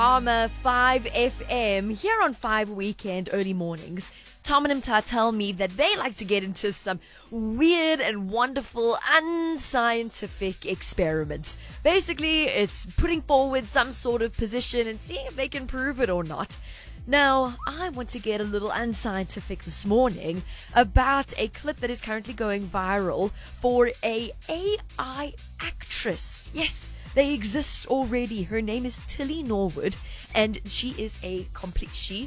Armour 5FM here on 5 Weekend early mornings. Tom and Imta tell me that they like to get into some weird and wonderful unscientific experiments. Basically, it's putting forward some sort of position and seeing if they can prove it or not. Now, I want to get a little unscientific this morning about a clip that is currently going viral for a AI actress. Yes, they exist already. Her name is Tilly Norwood, and she is a complete she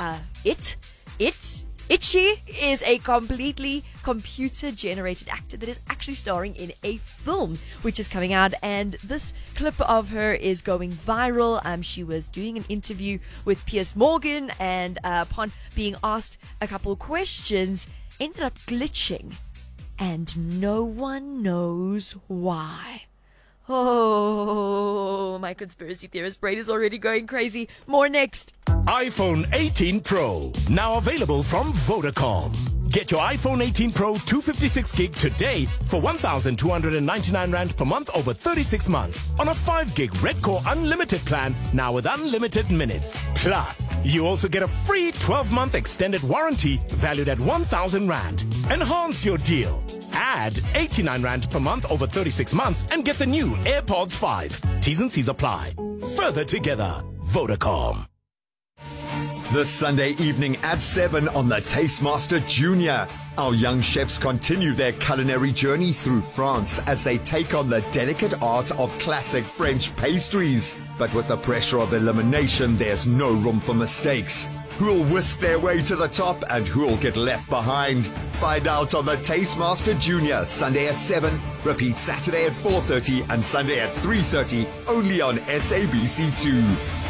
is a completely computer-generated actor that is actually starring in a film, which is coming out, and this clip of her is going viral. She was doing an interview with Piers Morgan, and upon being asked a couple of questions, ended up glitching, and no one knows why. Oh, my conspiracy theorist brain is already going crazy. More next. iPhone 18 Pro, now available from Vodacom. Get your iPhone 18 Pro 256 gig today for 1,299 Rand per month over 36 months on a 5 gig Red Core Unlimited plan, now with unlimited minutes. Plus, you also get a free 12-month extended warranty valued at 1,000 Rand. Enhance your deal. Add 89 Rand per month over 36 months and get the new AirPods 5. T's and C's apply. Further together, Vodacom. This Sunday evening at 7 on the Tastemaster Junior. Our young chefs continue their culinary journey through France as they take on the delicate art of classic French pastries. But with the pressure of elimination, there's no room for mistakes. Who'll whisk their way to the top and who'll get left behind? Find out on the Tastemaster Junior, Sunday at 7, repeat Saturday at 4:30 and Sunday at 3:30, only on SABC2.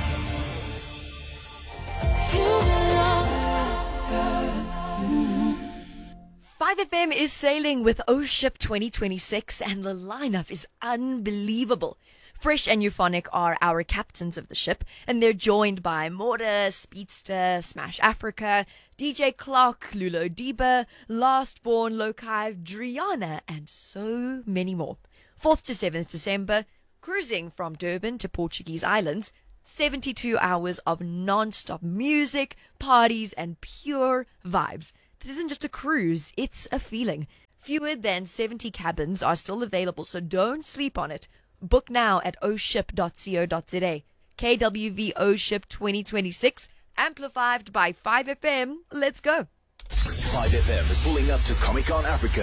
5FM is sailing with O-Ship 2026, and the lineup is unbelievable. Fresh and Euphonic are our captains of the ship, and they're joined by Mora, Speedster, Smash Africa, DJ Clock, Lulo Deba, Lastborn, Lokive, Driana, and so many more. 4th to 7th December, cruising from Durban to Portuguese Islands, 72 hours of non-stop music, parties, and pure vibes. This isn't just a cruise, it's a feeling. Fewer than 70 cabins are still available, so don't sleep on it. Book now at oship.co.za. KWV O-Ship 2026, amplified by 5FM. Let's go. 5FM is pulling up to Comic-Con Africa